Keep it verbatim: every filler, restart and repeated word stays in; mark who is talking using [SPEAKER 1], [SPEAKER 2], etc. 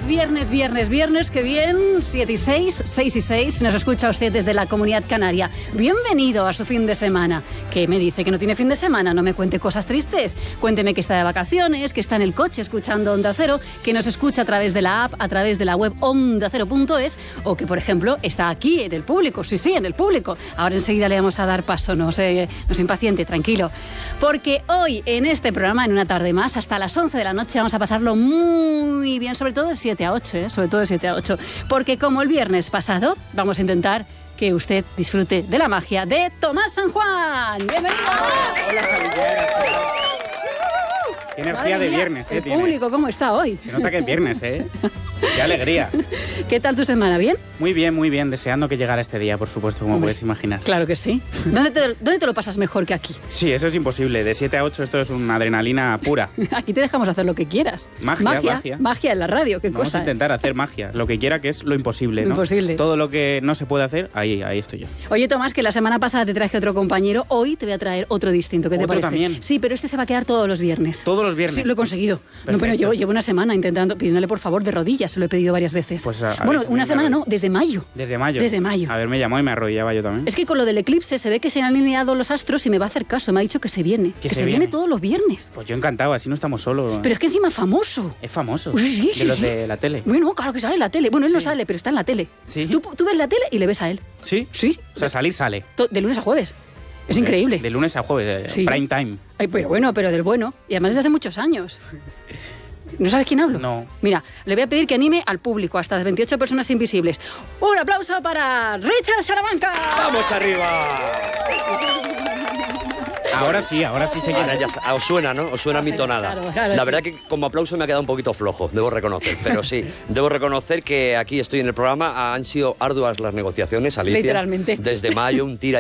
[SPEAKER 1] es viernes, viernes, viernes, qué bien, siete y seis, seis y seis, nos escucha usted desde la Comunidad Canaria. Bienvenido a su fin de semana. ¿Qué me dice que no tiene fin de semana? No me cuente cosas tristes. Cuénteme que está de vacaciones, que está en el coche escuchando Onda Cero, que nos escucha a través de la app, a través de la web onda cero punto es, o que, por ejemplo, está aquí en el público. Sí, sí, en el público. Ahora enseguida le vamos a dar paso, no se, no se impaciente, tranquilo. Porque hoy, en este programa, en una tarde más, hasta las once de la noche, vamos a pasarlo muy bien, sobre todo de siete a ocho, ¿eh? Sobre todo de siete a ocho. Porque como el viernes pasado, vamos a intentar que usted disfrute de la magia de Tomás San Juan. ¡Bienvenido!
[SPEAKER 2] Hola, Javier. Qué energía de viernes, ¿eh?
[SPEAKER 1] El público, ¿cómo está hoy?
[SPEAKER 2] Se nota que es viernes, ¿eh? ¡Qué alegría!
[SPEAKER 1] ¿Qué tal tu semana? ¿Bien?
[SPEAKER 2] Muy bien, muy bien. Deseando que llegara este día, por supuesto, como
[SPEAKER 1] Hombre,
[SPEAKER 2] puedes imaginar.
[SPEAKER 1] Claro que sí. ¿Dónde te, ¿Dónde te lo pasas mejor que aquí?
[SPEAKER 2] Sí, eso es imposible. De siete a ocho esto es una adrenalina pura.
[SPEAKER 1] Aquí te dejamos hacer lo que quieras.
[SPEAKER 2] Magia,
[SPEAKER 1] magia.
[SPEAKER 2] magia.
[SPEAKER 1] Magia en la radio, qué
[SPEAKER 2] Vamos
[SPEAKER 1] cosa.
[SPEAKER 2] a intentar
[SPEAKER 1] ¿eh?
[SPEAKER 2] hacer magia. Lo que quiera, que es lo imposible, ¿no?
[SPEAKER 1] Imposible.
[SPEAKER 2] Todo lo que no se puede hacer, ahí, ahí estoy yo.
[SPEAKER 1] Oye, Tomás, que la semana pasada te traje otro compañero. Hoy te voy a traer otro distinto. ¿Qué te
[SPEAKER 2] ¿Otro
[SPEAKER 1] parece?
[SPEAKER 2] también?
[SPEAKER 1] Sí, pero este se va a quedar todos los viernes.
[SPEAKER 2] ¿Todos los viernes?
[SPEAKER 1] Sí, lo he conseguido. No, pero llevo, llevo una semana intentando, pidiéndole por favor de rodillas. Se lo he pedido varias veces.
[SPEAKER 2] Pues a- a
[SPEAKER 1] bueno,
[SPEAKER 2] ver,
[SPEAKER 1] una
[SPEAKER 2] venga,
[SPEAKER 1] semana
[SPEAKER 2] a ver.
[SPEAKER 1] no, desde mayo.
[SPEAKER 2] Desde mayo.
[SPEAKER 1] Desde mayo.
[SPEAKER 2] A ver, me llamó y me arrodillaba yo también.
[SPEAKER 1] Es que con lo del eclipse se ve que se han alineado los astros y me va a hacer caso. Me ha dicho que se viene. Que,
[SPEAKER 2] se
[SPEAKER 1] se viene?
[SPEAKER 2] viene
[SPEAKER 1] todos los viernes.
[SPEAKER 2] Pues yo encantado, así no estamos solos.
[SPEAKER 1] Pero es que encima es famoso.
[SPEAKER 2] Es famoso.
[SPEAKER 1] Pues sí, sí,
[SPEAKER 2] de los
[SPEAKER 1] sí.
[SPEAKER 2] de la tele.
[SPEAKER 1] Bueno, claro que sale en la tele. Bueno, él no
[SPEAKER 2] Sí.
[SPEAKER 1] sale, pero está en la tele.
[SPEAKER 2] Sí.
[SPEAKER 1] Tú, tú ves la tele y le ves a él.
[SPEAKER 2] ¿Sí?
[SPEAKER 1] Sí.
[SPEAKER 2] O sea, salir sale.
[SPEAKER 1] To- De lunes a jueves. Es increíble.
[SPEAKER 2] De, de lunes a jueves, eh,
[SPEAKER 1] Sí.
[SPEAKER 2] prime time.
[SPEAKER 1] Ay, pero bueno, pero del bueno. Y además desde hace muchos años. ¿No sabes quién hablo?
[SPEAKER 2] No.
[SPEAKER 1] Mira, le voy a pedir que anime al público, hasta las veintiocho personas invisibles. Un aplauso para Richard Salamanca.
[SPEAKER 3] ¡Vamos arriba!
[SPEAKER 2] Ahora sí, ahora sí sé quién
[SPEAKER 3] Ahora
[SPEAKER 2] es.
[SPEAKER 3] ya sa- os suena, ¿no? Os suena mi tonada.
[SPEAKER 1] claro, claro,
[SPEAKER 3] La
[SPEAKER 1] sí.
[SPEAKER 3] verdad que como aplauso me ha quedado un poquito flojo, debo reconocer. Pero sí, debo reconocer que aquí estoy en el programa. Han sido arduas las negociaciones, Alicia.
[SPEAKER 1] Literalmente.
[SPEAKER 3] Desde mayo, un tira